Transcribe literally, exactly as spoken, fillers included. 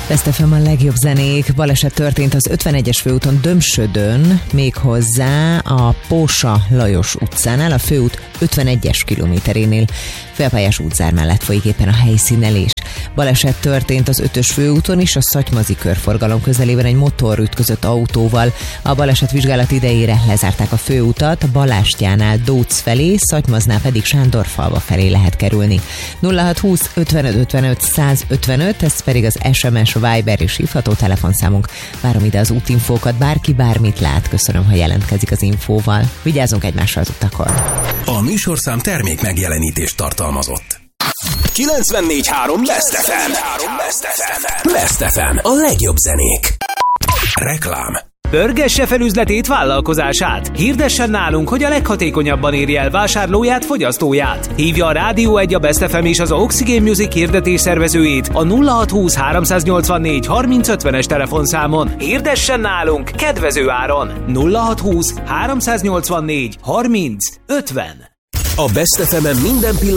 Best ef em a legjobb zenék. Baleset történt az ötvenegyes főúton Dömsödön, méghozzá a Pósa Lajos utcánál, a főút ötvenegyes kilométerénél. Félpályás útzár mellett folyik éppen a helyszínelés. Baleset történt az ötös főúton is, a Szatymazi körforgalom közelében egy motor ütközött autóval. A baleset vizsgálat idejére lezárták a főutat, Balástyánál Dóc felé, Szatymaznál pedig Sándorfalva felé lehet kerülni. nulla hat húsz ötvenöt ötvenöt száz ötvenöt, ez pedig az es em es, Viber és hívható telefonszámunk. Várom ide az útinfókat, bárki bármit lát, köszönöm, ha jelentkezik az infóval. Vigyázzunk egymásra az utakon. A műsorszám termék megjelenítést tartalmazott. kilencvennégy három Best ef em. Best ef em. A legjobb zenék. Reklám. Pörgesse fel üzletét, vállalkozását. Hirdessen nálunk, hogy a leghatékonyabban érje el vásárlóját, fogyasztóját. Hívja a Rádió egy, a Best ef em és az Oxygen Music hirdetés szervezőjét a nulla hat húsz háromszáznyolcvannégy harminc ötvenes telefonszámon. Hirdessen nálunk kedvező áron. nulla hat húsz háromszáznyolcvannégy harminc ötven. A Best ef em-en minden pillanat